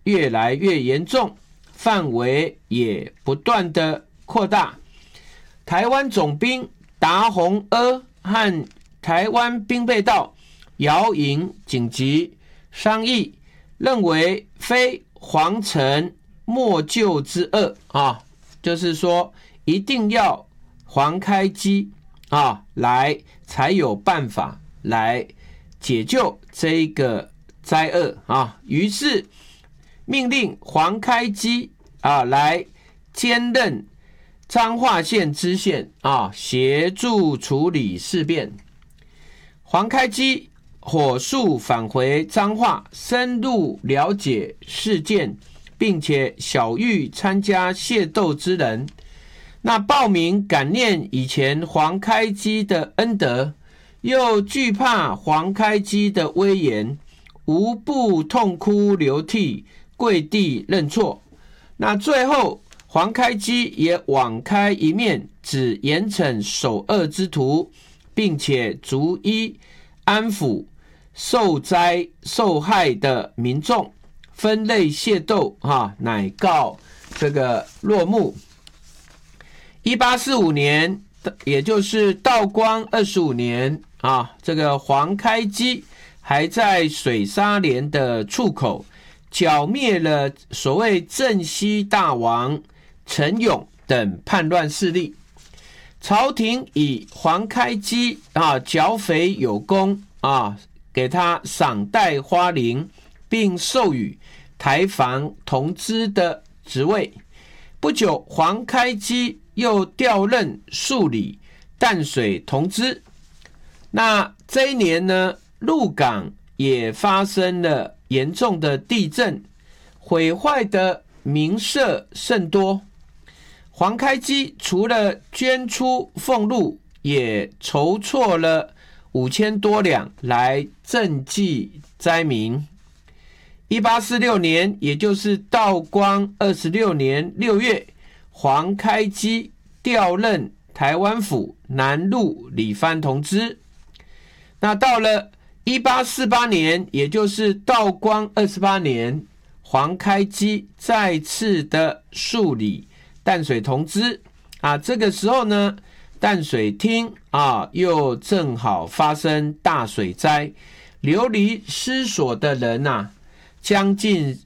越来越严重，范围也不断的扩大。台湾总兵达洪阿和台湾兵备道姚营紧急商议，认为非皇城莫救之恶啊，就是说一定要黄开基啊来才有办法来解救这个灾厄啊。于是命令黄开基啊来兼任彰化县知县啊，协助处理事变。黄开基火速返回彰化，深入了解事件，并且晓谕参加械斗之人。那报名感念以前黄开基的恩德，又惧怕黄开基的威严，无不痛哭流涕，跪地认错。那最后黄开基也网开一面，只严惩首恶之徒，并且逐一安抚受灾受害的民众，分类械斗乃告这个落幕。1845年，也就是道光25年这个黄开基还在水沙连的出口剿灭了所谓镇西大王陈勇等叛乱势力。朝廷以黄开基剿匪有功给他赏戴花翎，并授予台防同知的职位。不久，黄开基又调任数理淡水同知。那这一年呢，鹿港也发生了严重的地震，毁坏的民舍甚多。黄开基除了捐出俸禄，也筹措了5000多两来赈济灾民。1846年，也就是道光26年6月，黄开基调任台湾府南路理藩同知。那到了1848年，也就是道光28年，黄开基再次的数理淡水同知这个时候呢，淡水厅又正好发生大水灾，流离失所的人将近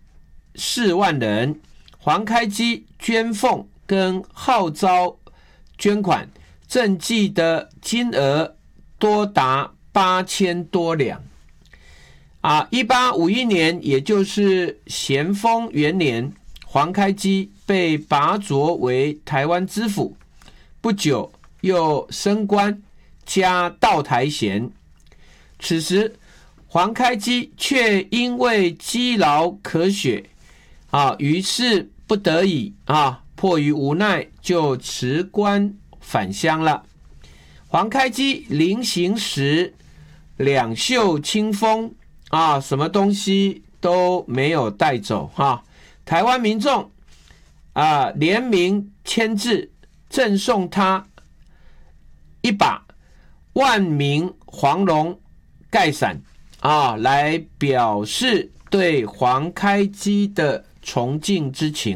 4万人。黄开基捐俸跟号召捐款赈济的金额多达8000多两。1851年，也就是咸丰元年，黄开基被拔擢为台湾知府，不久又升官加道台衔。此时黄开基却因为积劳渴血于是不得已迫于无奈就辞官返乡了。黄开基临行时两袖清风什么东西都没有带走台湾民众联名签字赠送他一把万名黄龙盖伞来表示对黄开基的崇敬之情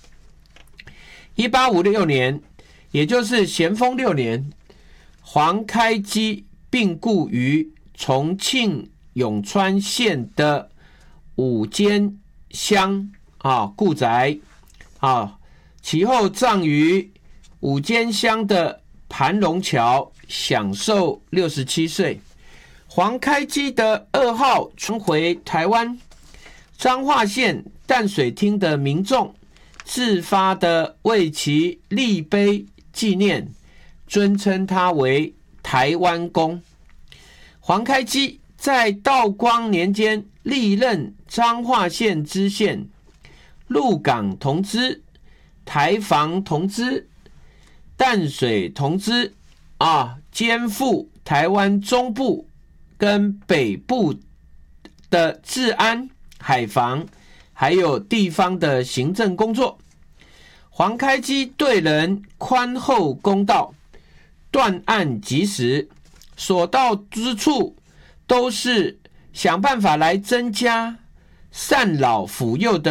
1856年，也就是咸丰6年，黄开基病故于重庆永川县的五间乡故宅其后葬于五间乡的盘龙桥，享寿67岁。黄开基的噩耗传回台湾，彰化县淡水厅的民众自发的为其立碑纪念，尊称他为台湾公。黄开基在道光年间历任彰化县知县、鹿港同知、台防同知、淡水同知肩负台湾中部跟北部的治安、海防还有地方的行政工作。黄开基对人宽厚公道，断案及时，所到之处都是想办法来增加赡老抚幼的